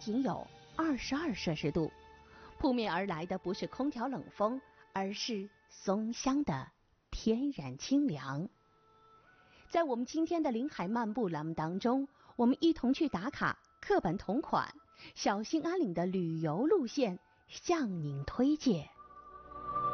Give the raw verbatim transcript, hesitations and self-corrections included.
仅有二十二摄氏度，扑面而来的不是空调冷风，而是松香的天然清凉。在我们今天的临海漫步栏目当中，我们一同去打卡课本同款小兴安岭的旅游路线，向您推荐。